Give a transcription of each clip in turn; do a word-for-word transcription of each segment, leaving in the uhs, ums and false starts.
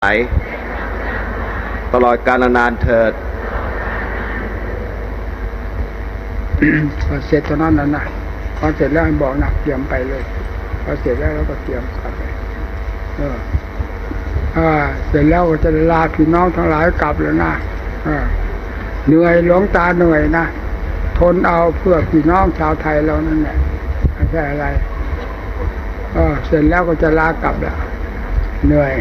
ไหลตลอดกาลนานเถิดพอเสร็จตอนนั้นนะพอเสร็จแล้วบอกหนักเตรียมไปเลยพอเสร็จแล้วเราก็เตรียมกลับไปเอออ่าเสร็จแล้วก็จะลาพี่น้องทั้งหลายกลับแล้วนะอ่าเหนื่อยหลวงตาเหนื่อยนะทนเอาเพื่อพี่น้องชาวไทยเรานั่นแหละไม่ใช่อะไรเออเสร็จแล้วก็จะลากลับแล้วเหนื่อย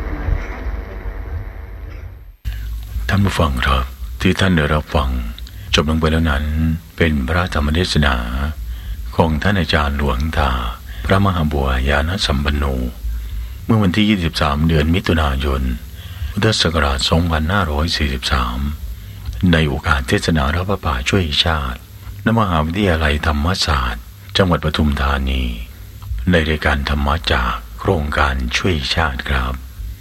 ท่านผู้ฟังครับที่ท่านได้รับฟังจบลงไปแล้วนั้นเป็นพระธรรมเทศนาของท่านอาจารย์หลวงตาพระมหาบัวยานสัมปันโนเมื่อวันที่ยี่สิบสามเดือนมิถุนายนพุทธศักราชสองพันห้าร้อยสี่สิบสามในโอกาสเทศนารับพระป่าช่วยชาติณมหาวิทยาลัยธรรมศาสตร์จังหวัดปทุมธานีในรายการธรรมะจากโครงการช่วยชาติครับ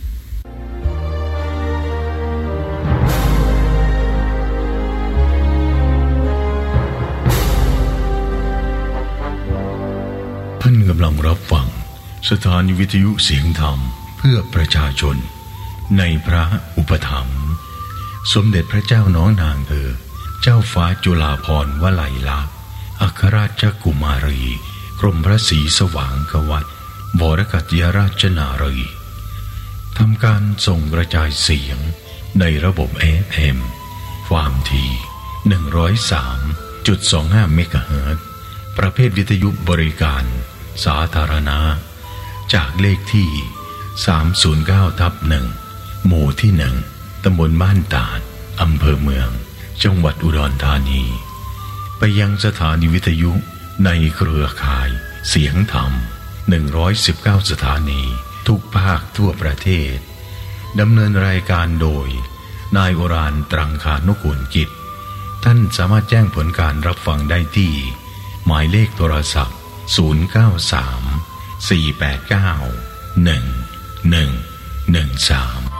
ท่านกำลังรับฟังสถานีวิทยุเสียงธรรมเพื่อประชาชนในพระอุปถัมภ์สมเด็จพระเจ้าน้องนางเธอเจ้าฟ้าจุฬาภรณ์วลัยลักษณ์อัครราชกุมารีกรมพระศรีสว่างกวัตรบรกัตยราชนารีทำการส่งกระจายเสียงในระบบ เอ เอฟ เอ็ม ความถี่ หนึ่งร้อยสามจุดสองห้า เมกะเฮิรตซ์ประเภทวิทยุบริการสาธารณะจากเลขที่ สามศูนย์เก้าทับหนึ่ง หมู่ที่หนึ่งตำบลบ้านตาดอำเภอเมืองจังหวัดอุดรธานีไปยังสถานีวิทยุในเครือข่ายเสียงธรรมหนึ่งร้อยสิบเก้าสถานีทุกภาคทั่วประเทศดำเนินรายการโดยนายโอรานตรังคานุกูลกิจท่านสามารถแจ้งผลการรับฟังได้ที่หมายเลขโทรศัพท์ศูนย์ เก้า สาม สี่ แปด เก้า หนึ่ง หนึ่ง หนึ่ง สาม